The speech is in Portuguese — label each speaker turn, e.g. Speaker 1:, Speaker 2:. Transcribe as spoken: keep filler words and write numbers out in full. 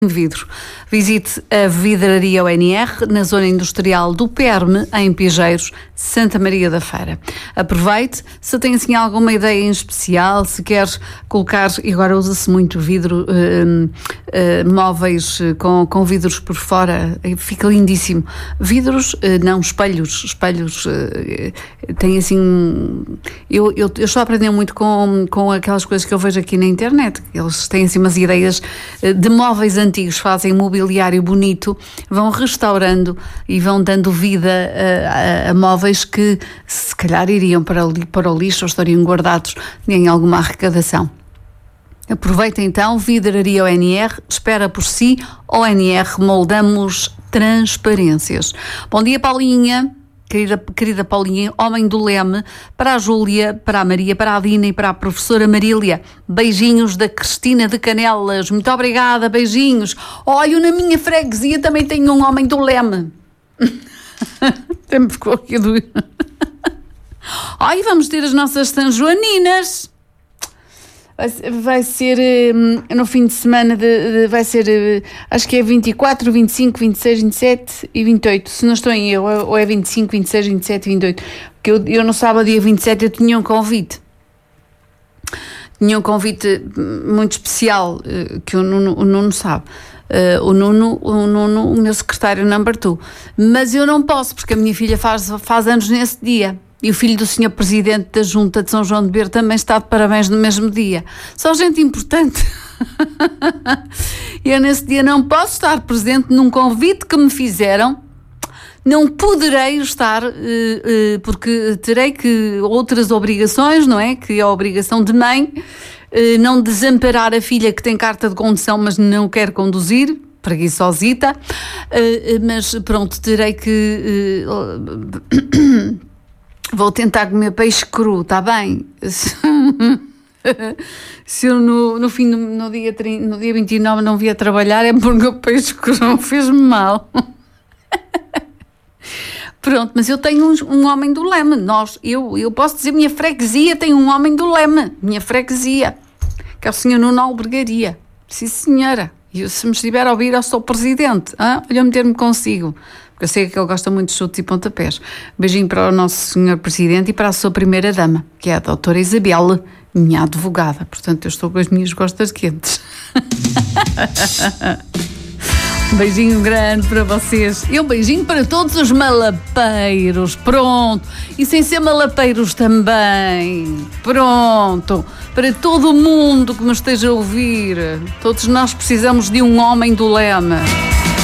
Speaker 1: Vidro. Visite a Vidraria O N R na zona industrial do Perme, em Pigeiros, Santa Maria da Feira. Aproveite, se tem assim alguma ideia em especial, se quer colocar, e agora usa-se muito vidro, uh, uh, móveis com, com vidros por fora, fica lindíssimo. Vidros, uh, não, espelhos, espelhos, uh, tem assim, eu, eu, eu estou a aprender muito com, com aquelas coisas que eu vejo aqui na internet, eles têm assim umas ideias uh, de móveis antigos, antigos fazem mobiliário bonito, vão restaurando e vão dando vida a, a, a móveis que se calhar iriam para o, para o lixo ou estariam guardados em alguma arrecadação. Aproveita então, Vidraria O N R, espera por si, O N R, moldamos transparências. Bom dia, Paulinha. Querida, querida Paulinha, homem do leme, para a Júlia, para a Maria, para a Dina e para a professora Marília. Beijinhos da Cristina de Canelas. Muito obrigada, beijinhos. Olha, na minha freguesia também tenho um homem do leme. Temos qualquer do... Olha, vamos ter as nossas São Joaninas. Vai, vai ser um, no fim de semana, de, de, vai ser, uh, acho que é vinte e quatro, vinte e cinco, vinte e seis, vinte e sete e vinte e oito, se não estou em eu, ou é vinte e cinco, vinte e seis, vinte e sete e vinte e oito, porque eu, eu no sábado, dia vinte e sete, eu tinha um convite, tinha um convite muito especial, uh, que o Nuno, o Nuno sabe, uh, o, Nuno, o Nuno, o meu secretário number two, mas eu não posso, porque a minha filha faz, faz anos nesse dia. E o filho do senhor Presidente da Junta de São João de Beiro também está de parabéns no mesmo dia. Só gente importante. E eu nesse dia não posso estar presente num convite que me fizeram. Não poderei estar, porque terei que outras obrigações, não é? Que é a obrigação de mãe, não desamparar a filha que tem carta de condução, mas não quer conduzir. Preguiçosita. Mas pronto, terei que... Vou tentar comer peixe cru, está bem? Se eu no, no fim, do, no, dia trinta, no dia vinte e nove não via trabalhar, é porque o peixe cru fez-me mal. Pronto, mas eu tenho um, um homem do leme. Nós, eu, eu posso dizer, minha freguesia tem um homem do leme. Minha freguesia. Que é o senhor Nuno Albergaria. Sim, senhora. E se me estiver a ouvir, eu sou presidente. Ah? Olha, meter-me consigo. Eu sei que ele gosta muito de chutes e pontapés. Beijinho para o nosso senhor Presidente e para a sua primeira dama, que é a doutora Isabel, minha advogada. Portanto, eu estou com as minhas costas quentes. Um beijinho grande para vocês. E um beijinho para todos os malapeiros. Pronto. E sem ser malapeiros também. Pronto. Para todo o mundo que me esteja a ouvir. Todos nós precisamos de um homem do leme.